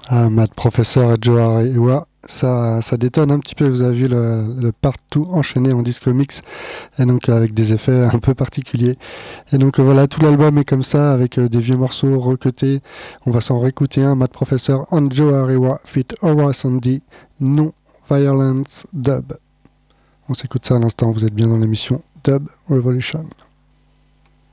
Ah, Matt Professor et Joe Ariwa, ça détonne un petit peu. Vous avez vu le partout enchaîné en disco mix, et donc avec des effets un peu particuliers. Et donc voilà, tout l'album est comme ça, avec des vieux morceaux recutés. On va s'en réécouter un, Matt Professor and Joe Ariwa, fit Aura Sandy, non Violence Dub. On s'écoute ça à l'instant, vous êtes bien dans l'émission Dub Revolution.